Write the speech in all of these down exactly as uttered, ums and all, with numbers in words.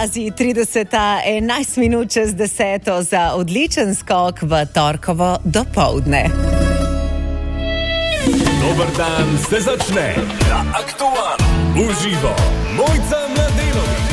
Pazi, trideseta, enajst minut čez deseto za odličen skok v torkovo dopoldne. Dober dan se začne na Aktualu. Uživo, Mojca Mladenović.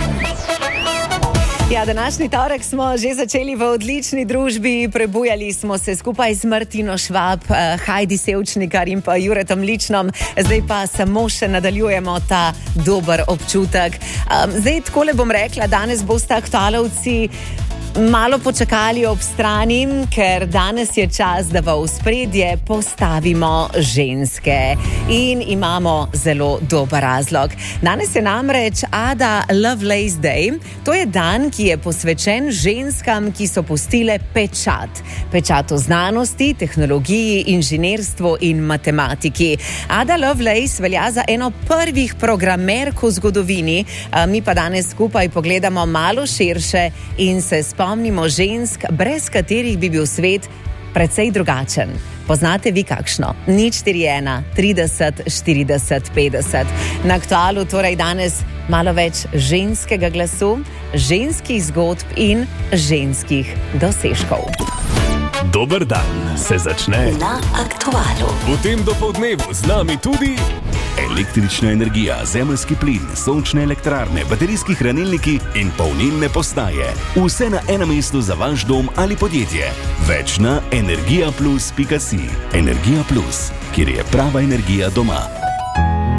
Ja, današnji torek smo že začeli v odlični družbi. Prebujali smo se skupaj z Martino Švab, Heidi Sevčnikar in pa Juretom Ličnom. Zdaj pa samo še nadaljujemo ta dober občutek. Zdaj, takole bom rekla, danes boste aktualovci malo počakali ob strani, ker danes je čas, da v ospredje postavimo ženske. In imamo zelo dober razlog. Danes je namreč Ada Lovelace Day. To je dan, ki je posvečen ženskam, ki so pustile pečat. Pečat o znanosti, tehnologiji, inženirstvu in matematiki. Ada Lovelace velja za eno prvih programerk v zgodovini. Mi pa danes skupaj pogledamo malo širše in se spomnimo žensk, brez katerih bi bil svet precej drugačen. Poznate vi kakšno? nič štiri ena, trideset, štirideset, petdeset. Na Aktualu torej danes malo več ženskega glasu, ženskih zgodb in ženskih dosežkov. Dober dan se začne na Aktualu. V tem dopoldnevu z nami tudi električna energija, zemeljski plin, sončne elektrarne, baterijski hranilniki in polnilne postaje. Vse na enem mestu za vaš dom ali podjetje. Več na energija plus pika si. Energija Plus, kjer je prava energija doma.